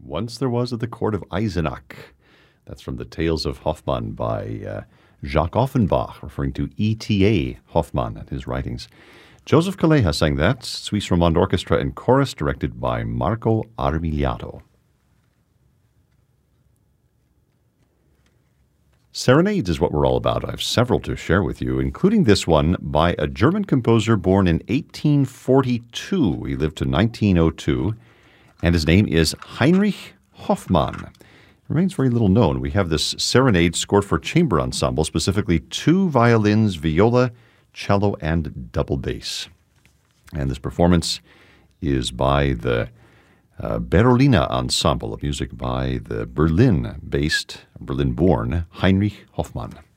Once There Was at the Court of Eisenach. That's from the Tales of Hoffmann by Jacques Offenbach, referring to E.T.A. Hoffmann and his writings. Joseph Calleja sang that, Swiss Romand Orchestra and Chorus, directed by Marco Armigliato. Serenades is what we're all about. I have several to share with you, including this one by a German composer born in 1842. He lived to 1902, and his name is Heinrich Hoffmann. Remains very little known. We have this serenade scored for chamber ensemble, specifically 2 violins, viola, cello, and double bass. And this performance is by the Berolina Ensemble, of music by the Berlin-born Heinrich Hoffmann.